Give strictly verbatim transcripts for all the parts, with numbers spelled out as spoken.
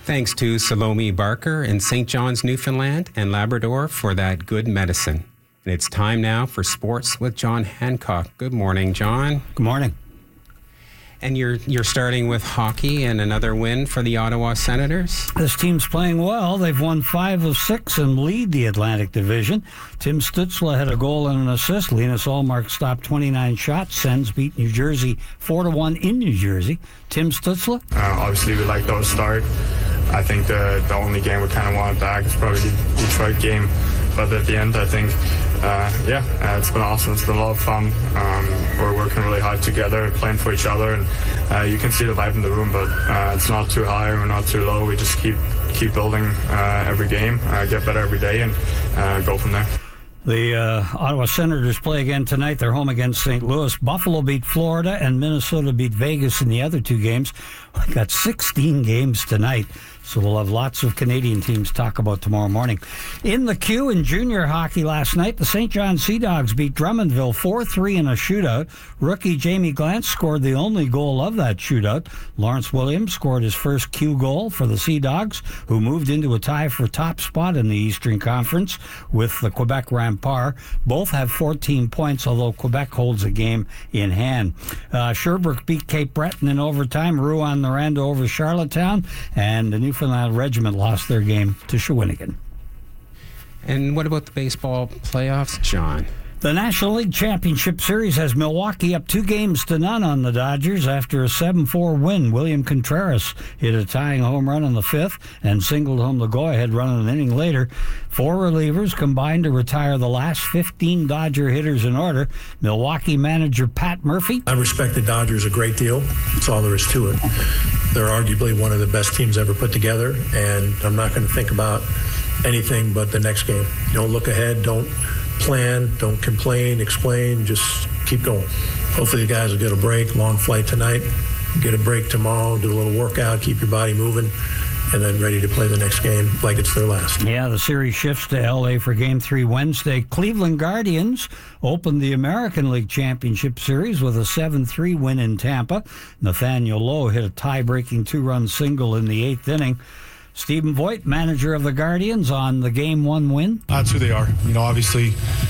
Thanks to Salome Barker in Saint John's, Newfoundland and Labrador for that good medicine. And it's time now for Sports with John Hancock. Good morning, John. Good morning. And you're you're starting with hockey and another win for the Ottawa Senators. This team's playing well. They've won five of six and lead the Atlantic Division. Tim Stützle had a goal and an assist. Linus Ullmark stopped twenty-nine shots. Sens beat New Jersey four to one in New Jersey. Tim Stützle? Uh, obviously, we like those start. I think the the only game we kind of want back is probably the Detroit game. But at the end, I think, uh, yeah, uh, it's been awesome. It's been a lot of fun. Um, we're working really hard together, playing for each other, and uh, you can see the vibe in the room. But uh, it's not too high, we're not too low. We just keep keep building uh, every game, uh, get better every day, and uh, go from there. The uh, Ottawa Senators play again tonight. They're home against Saint Louis. Buffalo beat Florida, and Minnesota beat Vegas in the other two games. We got sixteen games tonight, so we'll have lots of Canadian teams to talk about tomorrow morning. In the queue in junior hockey last night, the Saint John Sea Dogs beat Drummondville four three in a shootout. Rookie Jamie Glantz scored the only goal of that shootout. Lawrence Williams scored his first Q goal for the Sea Dogs, who moved into a tie for top spot in the Eastern Conference with the Quebec Rempart. Both have fourteen points, although Quebec holds a game in hand. Uh, Sherbrooke beat Cape Breton in overtime. Rouen-Noranda over Charlottetown, and the Newfoundland Regiment lost their game to Shawinigan. And what about the baseball playoffs, John? The National League Championship Series has Milwaukee up two games to none on the Dodgers after a seven four win. William Contreras hit a tying home run in the fifth and singled home the go-ahead run an inning later. Four relievers combined to retire the last fifteen Dodger hitters in order. Milwaukee manager Pat Murphy. I respect the Dodgers a great deal. That's all there is to it. They're arguably one of the best teams ever put together, and I'm not going to think about anything but the next game. Don't look ahead. Don't plan, don't complain, explain, just keep going. Hopefully the guys will get a break, long flight tonight, get a break tomorrow, do a little workout, keep your body moving, and then ready to play the next game like it's their last. Yeah, the series shifts to L A for Game three Wednesday. Cleveland Guardians opened the American League Championship Series with a seven three win in Tampa. Nathaniel Lowe hit a tie-breaking two-run single in the eighth inning. Stephen Voigt, manager of the Guardians, on the game one win. That's who they are. You know, obviously,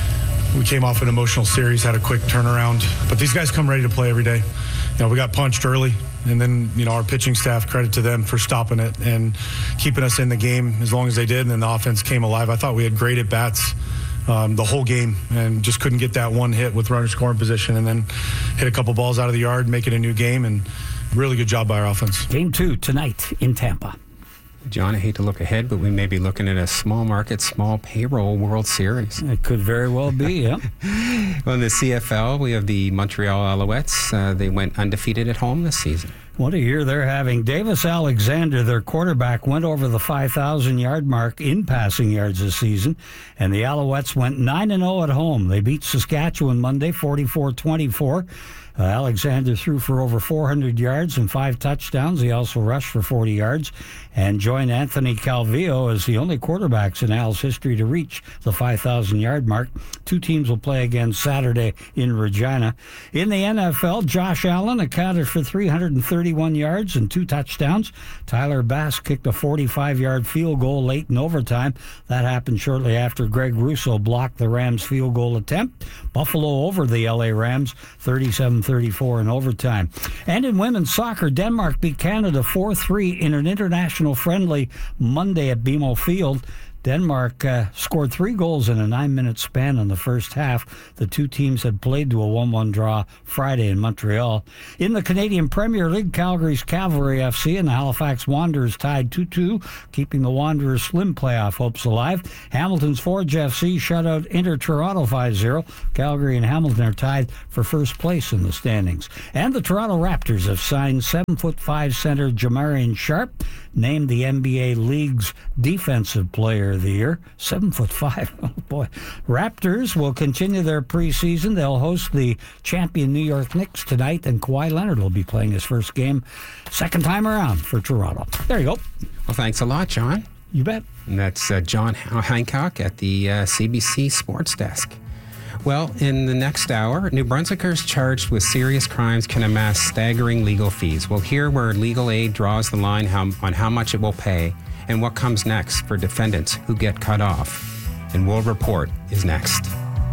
we came off an emotional series, had a quick turnaround, but these guys come ready to play every day. You know, we got punched early, and then, you know, our pitching staff, credit to them for stopping it and keeping us in the game as long as they did, and then the offense came alive. I thought we had great at-bats um, the whole game and just couldn't get that one hit with runner scoring position, and then hit a couple balls out of the yard, make it a new game, and really good job by our offense. Game two tonight in Tampa. John, I hate to look ahead, but we may be looking at a small market, small payroll World Series. It could very well be, yeah. Well, in the C F L, we have the Montreal Alouettes. Uh, they went undefeated at home this season. What a year they're having. Davis Alexander, their quarterback, went over the five thousand yard mark in passing yards this season, and the Alouettes went nine and oh at home. They beat Saskatchewan Monday, forty-four twenty-four. Uh, Alexander threw for over four hundred yards and five touchdowns. He also rushed for forty yards and joined Anthony Calvillo as the only quarterbacks in Al's history to reach the five thousand yard mark. Two teams will play again Saturday in Regina. In the N F L, Josh Allen accounted for three hundred thirty-one yards and two touchdowns. Tyler Bass kicked a forty-five yard field goal late in overtime. That happened shortly after Greg Russo blocked the Rams' field goal attempt. Buffalo over the L A Rams, thirty-seven thirty-four in overtime. And in women's soccer, Denmark beat Canada four three in an international friendly Monday at B M O Field. Denmark uh, scored three goals in a nine-minute span in the first half. The two teams had played to a one one draw Friday in Montreal. In the Canadian Premier League, Calgary's Cavalry F C and the Halifax Wanderers tied two two, keeping the Wanderers' slim playoff hopes alive. Hamilton's Forge F C shut out Inter Toronto five zero. Calgary and Hamilton are tied for first place in the standings. And the Toronto Raptors have signed seven foot five center Jamarian Sharp, named the N B A League's Defensive Player of the Year. Seven foot five. Oh, boy. Raptors will continue their preseason. They'll host the champion New York Knicks tonight, and Kawhi Leonard will be playing his first game second time around for Toronto. There you go. Well, thanks a lot, John. You bet. And that's uh, John Hancock at the uh, C B C Sports Desk. Well, in the next hour, New Brunswickers charged with serious crimes can amass staggering legal fees. We'll hear where legal aid draws the line how, on how much it will pay and what comes next for defendants who get cut off. And World Report is next.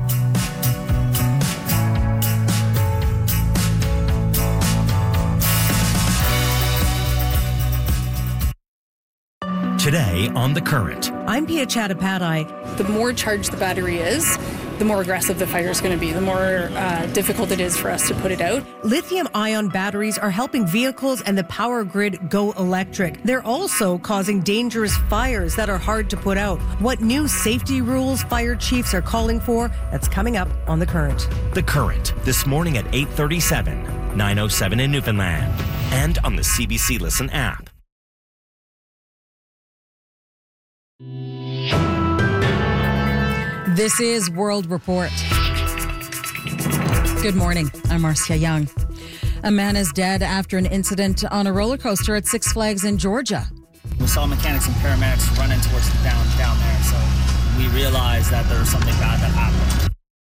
Today on The Current. I'm Pia Chattopadhyay. The more charged the battery is, the more aggressive the fire is going to be, the more uh, difficult it is for us to put it out. Lithium-ion batteries are helping vehicles and the power grid go electric. They're also causing dangerous fires that are hard to put out. What new safety rules fire chiefs are calling for, that's coming up on The Current. The Current, this morning at eight thirty-seven, nine oh seven in Newfoundland, and on the C B C Listen app. This is World Report. Good morning. I'm Marcia Young. A man is dead after an incident on a roller coaster at Six Flags in Georgia. We saw mechanics and paramedics running towards the down down there, so we realized that there was something bad that happened.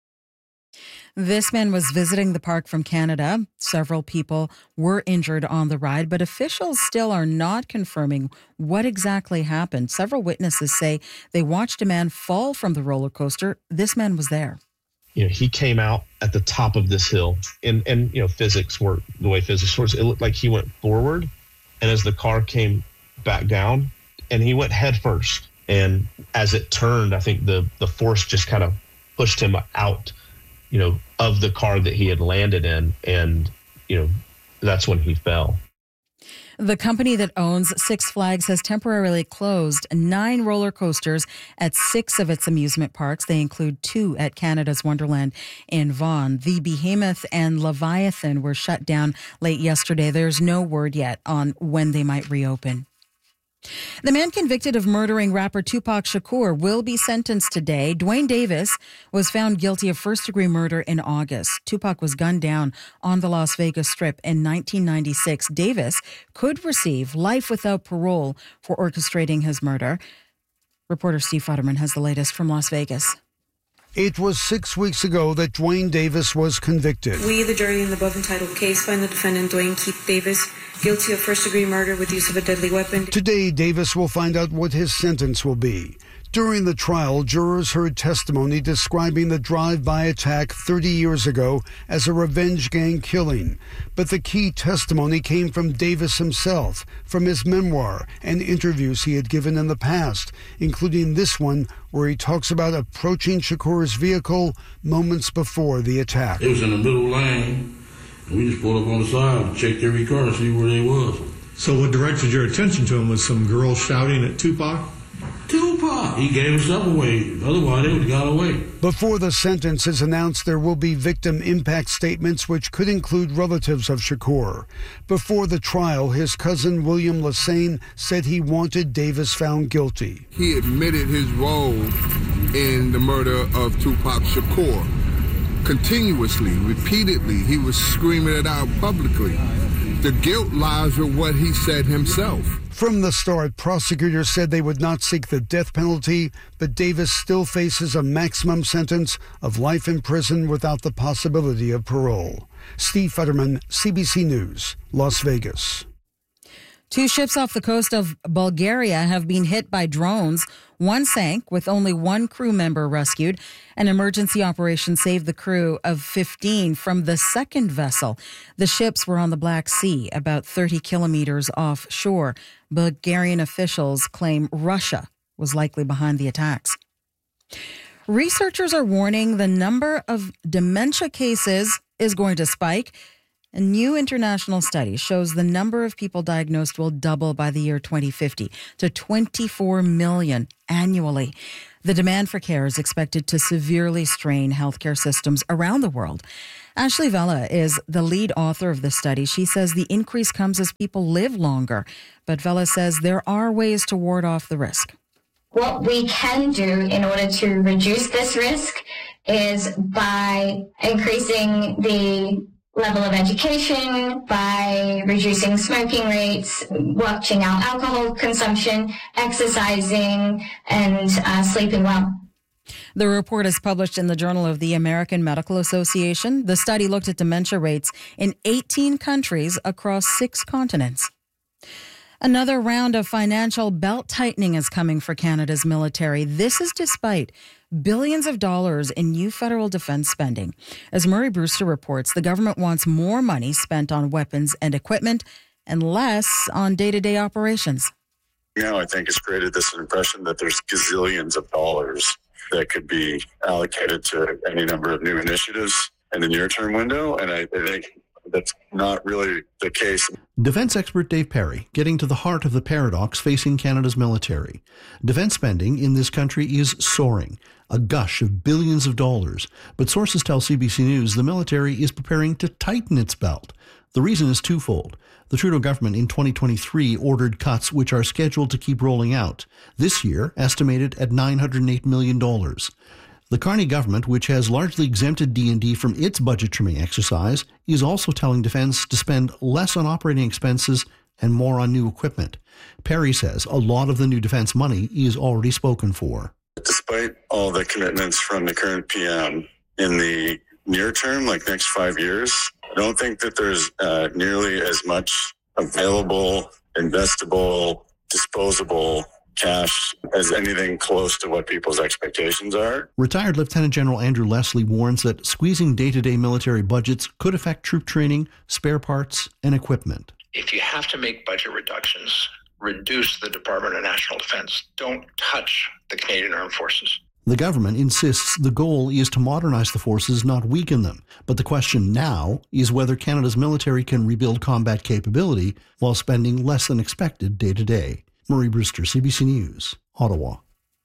This man was visiting the park from Canada. Several people were injured on the ride, but officials still are not confirming what exactly happened. Several witnesses say they watched a man fall from the roller coaster. This man was there. You know, he came out at the top of this hill, and, and you know, physics work the way physics works. It looked like he went forward, and as the car came back down, and he went head first. And as it turned, I think the, the force just kind of pushed him out, you know, of the car that he had landed in. And, you know, that's when he fell. The company that owns Six Flags has temporarily closed nine roller coasters at six of its amusement parks. They include two at Canada's Wonderland in Vaughan. The Behemoth and Leviathan were shut down late yesterday. There's no word yet on when they might reopen. The man convicted of murdering rapper Tupac Shakur will be sentenced today. Dwayne Davis was found guilty of first-degree murder in August. Tupac was gunned down on the Las Vegas Strip in nineteen ninety-six. Davis could receive life without parole for orchestrating his murder. Reporter Steve Futterman has the latest from Las Vegas. It was six weeks ago that Dwayne Davis was convicted. We, the jury in the above entitled case, find the defendant Dwayne Keith Davis guilty of first-degree murder with use of a deadly weapon. Today, Davis will find out what his sentence will be. During the trial, jurors heard testimony describing the drive-by attack thirty years ago as a revenge gang killing. But the key testimony came from Davis himself, from his memoir and interviews he had given in the past, including this one where he talks about approaching Shakur's vehicle moments before the attack. It was in the middle lane, and we just pulled up on the side and checked every car to see where they was. So what directed your attention to him was some girl shouting at Tupac? Tupac! He gave himself away. Otherwise, they would have got away. Before the sentence is announced, there will be victim impact statements which could include relatives of Shakur. Before the trial, his cousin William Lassane said he wanted Davis found guilty. He admitted his role in the murder of Tupac Shakur. Continuously, repeatedly, he was screaming it out publicly. The guilt lies with what he said himself. From the start, prosecutors said they would not seek the death penalty, but Davis still faces a maximum sentence of life in prison without the possibility of parole. Steve Futterman, C B C News, Las Vegas. Two ships off the coast of Bulgaria have been hit by drones. One sank with only one crew member rescued. An emergency operation saved the crew of fifteen from the second vessel. The ships were on the Black Sea, about thirty kilometers offshore. Bulgarian officials claim Russia was likely behind the attacks. Researchers are warning the number of dementia cases is going to spike. A new international study shows the number of people diagnosed will double by the year twenty fifty to twenty-four million annually. The demand for care is expected to severely strain healthcare systems around the world. Ashley Vella is the lead author of the study. She says the increase comes as people live longer, but Vella says there are ways to ward off the risk. What we can do in order to reduce this risk is by increasing the level of education, by reducing smoking rates, watching out alcohol consumption, exercising, and uh, sleeping well. The report is published in the Journal of the American Medical Association. The study looked at dementia rates in eighteen countries across six continents. Another round of financial belt tightening is coming for Canada's military. This is despite billions of dollars in new federal defense spending. As Murray Brewster reports, the government wants more money spent on weapons and equipment and less on day-to-day operations. Now I think it's created this impression that there's gazillions of dollars that could be allocated to any number of new initiatives in the near-term window, and I, I think that's not really the case. Defense expert Dave Perry getting to the heart of the paradox facing Canada's military. Defense spending in this country is soaring, a gush of billions of dollars. But sources tell C B C News the military is preparing to tighten its belt. The reason is twofold. The Trudeau government in twenty twenty-three ordered cuts which are scheduled to keep rolling out. This year, estimated at nine hundred eight million dollars. The Carney government, which has largely exempted D and D from its budget trimming exercise, is also telling Defence to spend less on operating expenses and more on new equipment. Perry says a lot of the new defence money is already spoken for. Despite all the commitments from the current P M in the near term, like next five years, I don't think that there's uh, nearly as much available, investable, disposable cash as anything close to what people's expectations are. Retired Lieutenant General Andrew Leslie warns that squeezing day-to-day military budgets could affect troop training, spare parts, and equipment. If you have to make budget reductions, reduce the Department of National Defense. Don't touch the Canadian Armed Forces. The government insists the goal is to modernize the forces, not weaken them. But the question now is whether Canada's military can rebuild combat capability while spending less than expected day to day. Murray Brewster, C B C News, Ottawa.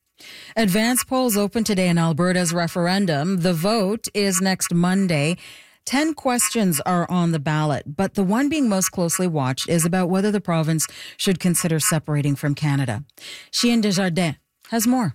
Advance polls open today in Alberta's referendum. The vote is next Monday. Ten questions are on the ballot, but the one being most closely watched is about whether the province should consider separating from Canada. Chien Desjardins has more.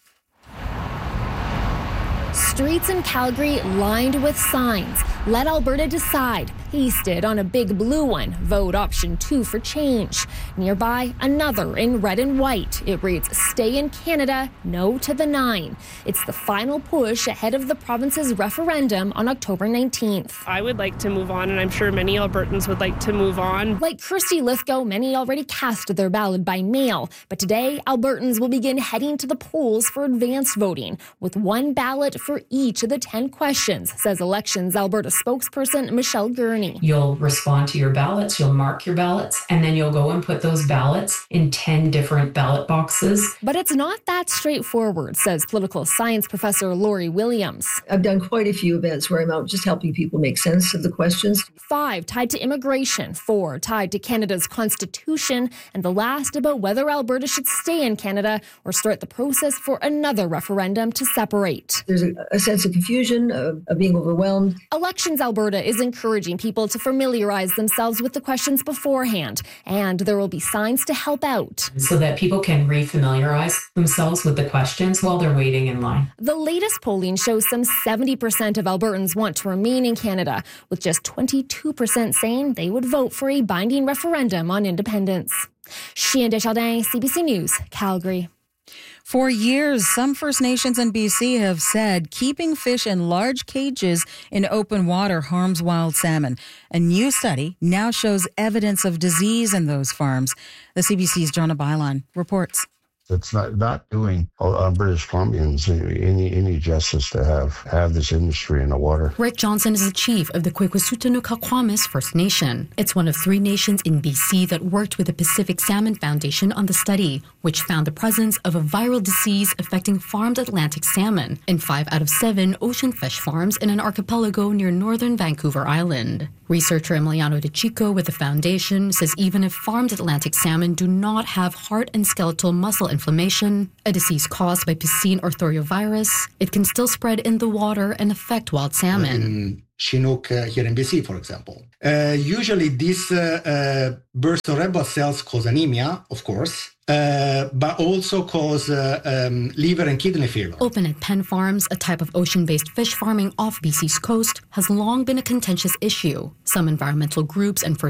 Streets in Calgary lined with signs. Let Alberta decide. Pasted on a big blue one. Vote option two for change. Nearby, another in red and white. It reads, stay in Canada, no to the nine. It's the final push ahead of the province's referendum on October nineteenth. I would like to move on, and I'm sure many Albertans would like to move on. Like Kirsty Lithgow, many already cast their ballot by mail. But today, Albertans will begin heading to the polls for advanced voting, with one ballot for each of the ten questions, says Elections Alberta spokesperson Michelle Gurney. You'll respond to your ballots, you'll mark your ballots, and then you'll go and put those ballots in ten different ballot boxes. But it's not that straightforward, says political science professor Lori Williams. I've done quite a few events where I'm out just helping people make sense of the questions. Five tied to immigration, four tied to Canada's constitution, and the last about whether Alberta should stay in Canada or start the process for another referendum to separate. There's a, a sense of confusion, of, of being overwhelmed. Elections Alberta is encouraging people to familiarize themselves with the questions beforehand, and there will be signs to help out. So that people can refamiliarize themselves with the questions while they're waiting in line. The latest polling shows some seventy percent of Albertans want to remain in Canada, with just twenty-two percent saying they would vote for a binding referendum on independence. Chien Desjardins, C B C News, Calgary. For years, some First Nations in B C have said keeping fish in large cages in open water harms wild salmon. A new study now shows evidence of disease in those farms. The C B C's Jonna Bailon reports. It's not, not doing uh, British Columbians any any justice to have, have this industry in the water. Rick Johnson is the chief of the Kwikwasutun-Nookwamis First Nation. It's one of three nations in B C that worked with the Pacific Salmon Foundation on the study, which found the presence of a viral disease affecting farmed Atlantic salmon in five out of seven ocean fish farms in an archipelago near northern Vancouver Island. Researcher Emiliano De Chico with the foundation says even if farmed Atlantic salmon do not have heart and skeletal muscle inflammation, a disease caused by piscine orthorhyovirus, it can still spread in the water and affect wild salmon. In Chinook uh, here in B C, for example. Uh, usually these uh, uh, burst of red blood cells cause anemia, of course, uh, but also cause uh, um, liver and kidney failure. Open at Penn Farms, a type of ocean-based fish farming off B C's coast, has long been a contentious issue. Some environmental groups and First